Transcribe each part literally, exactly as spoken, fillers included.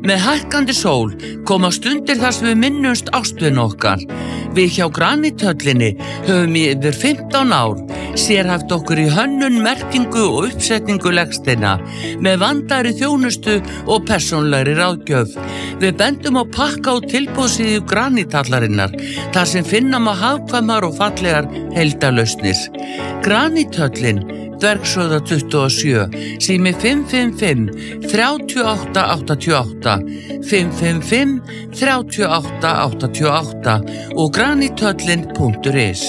Með hækkandi sól koma stundir þar sem við minnumst ástvin okkar. Við hjá Granithöllinni höfum í yfir fimmtán ár sérhæft okkur í hönnun, merkingu og uppsetningu legsteina með vandaðri þjónustu og persónlegri ráðgjöf. Við bendum á pakka og tilboðsíðu Granithallarinnar þar sem finna má hagkvæmar og fallegar heildarlausnir. Granithöllin, Dvergshöfða tuttugu og sjö, sími fimm fimm fimm, þrjú átta átta átta, fimm fimm fimm, þrjú átta átta átta og granithöllin punktur is.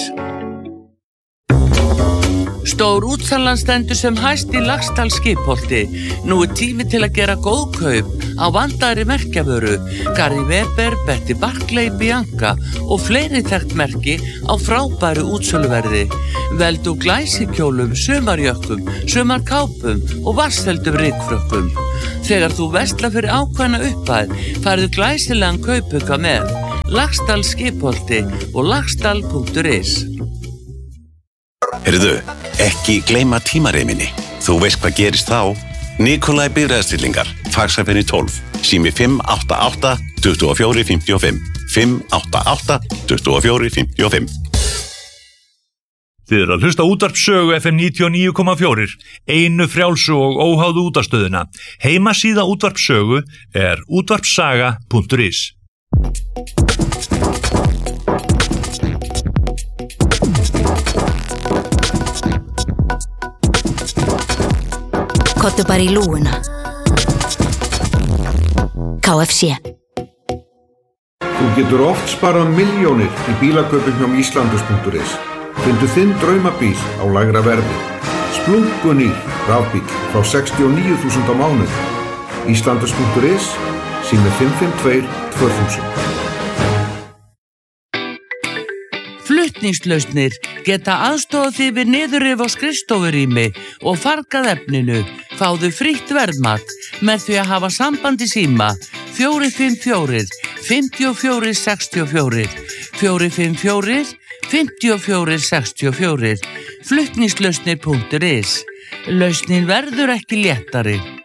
Stór útsalan stendur sem hæst í Laxdal skipholti. Nú er tími til að gera góð kaup á vandaðri merkjavöru, Gary Weber, Betty Barclay, Bianca og fleiri þekkt merki á frábæru útsöluverði. Veldu glæsikjólum, sumarjökkum, sumarkápum og vatnsheldum rykfrökkum. Þegar þú verslar fyrir ákveðna upphæð, færðu glæsilegan kaupauka með Laxdal skipholti og laxdal punktur is. Heyrðu, ekki gleyma tímareiminni. Þú veist hvað gerist þá? Nikolaj bifreiðastillingar, Faxafeni tólf, sími fimm átta átta, tuttugu og fjögur, fimmtíu og fimm, fimm átta átta, tuttugu og fjögur, fimmtíu og fimm. Þið eru að hlusta útvarpssögu F M níutíu og níu komma fjögur, einu frjálsu og óháðu útvarpsstöðina. Heimasíða útvarpssögu er útvarpssaga punktur is. Kottu bara í lúguna. K F C. Þú getur oft sparað milljónir í bílakaupum hjá Íslandus punktur is. Fyndu þinn draumabíl á lægra verði. Splunkunýr rafbíl frá sextíu og níu þúsund á mánuði. Íslandus punktur is, sími fimm fimm tvö, tvö þúsund. Flutningslausnir geta aðstofað þig við niðurrif á skrifstofurými og fargað efninu. Fáðu frítt verðmat með því að hafa samband í síma fjögur fimm fjögur, fimm fjögur sex fjögur, fjögur fimm fjögur, fimm fjögur sex fjögur, flutningslausnir punktur is. Lausnin verður ekki léttari.